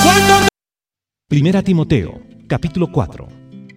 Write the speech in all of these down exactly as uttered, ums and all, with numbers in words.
Primera Timoteo, capítulo cuatro.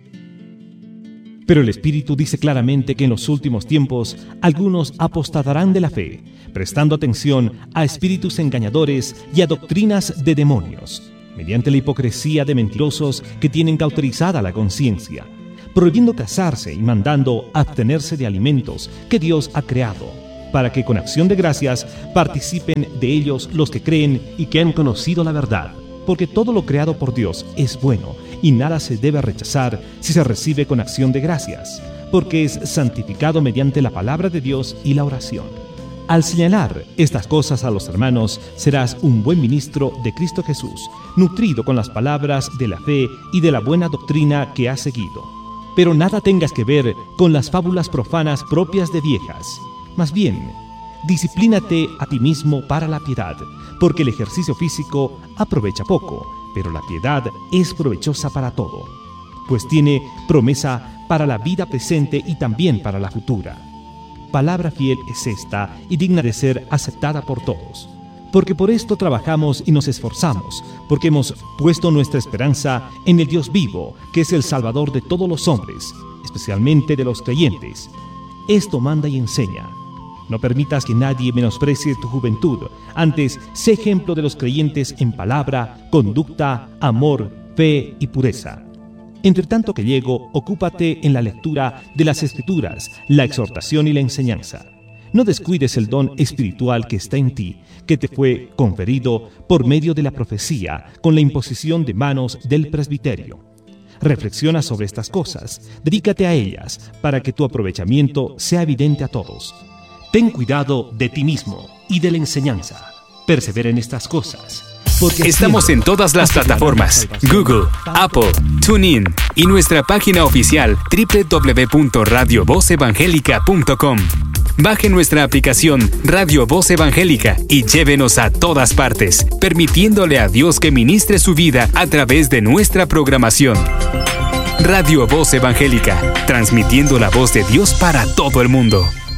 Pero el Espíritu dice claramente que en los últimos tiempos algunos apostatarán de la fe, prestando atención a espíritus engañadores y a doctrinas de demonios, mediante la hipocresía de mentirosos que tienen cauterizada la conciencia, prohibiendo casarse y mandando abstenerse de alimentos que Dios ha creado, para que con acción de gracias participen de ellos los que creen y que han conocido la verdad. Porque todo lo creado por Dios es bueno, y nada se debe rechazar si se recibe con acción de gracias, porque es santificado mediante la palabra de Dios y la oración. Al señalar estas cosas a los hermanos, serás un buen ministro de Cristo Jesús, nutrido con las palabras de la fe y de la buena doctrina que has seguido. Pero nada tengas que ver con las fábulas profanas propias de viejas. Más bien, disciplínate a ti mismo para la piedad, porque el ejercicio físico aprovecha poco, pero la piedad es provechosa para todo, pues tiene promesa para la vida presente y también para la futura. Palabra fiel es esta y digna de ser aceptada por todos, porque por esto trabajamos y nos esforzamos, porque hemos puesto nuestra esperanza en el Dios vivo, que es el Salvador de todos los hombres, especialmente de los creyentes. Esto manda y enseña. No permitas que nadie menosprecie tu juventud. Antes, sé ejemplo de los creyentes en palabra, conducta, amor, fe y pureza. Entre tanto que llego, ocúpate en la lectura de las Escrituras, la exhortación y la enseñanza. No descuides el don espiritual que está en ti, que te fue conferido por medio de la profecía, con la imposición de manos del presbiterio. Reflexiona sobre estas cosas, dedícate a ellas, para que tu aprovechamiento sea evidente a todos. Ten cuidado de ti mismo y de la enseñanza. Persevera en estas cosas. Porque estamos en todas las plataformas: Google, Apple, TuneIn y nuestra página oficial doble u doble u doble u punto radio voz evangélica punto com. Baje nuestra aplicación Radio Voz Evangélica y llévenos a todas partes, permitiéndole a Dios que ministre su vida a través de nuestra programación. Radio Voz Evangélica, transmitiendo la voz de Dios para todo el mundo.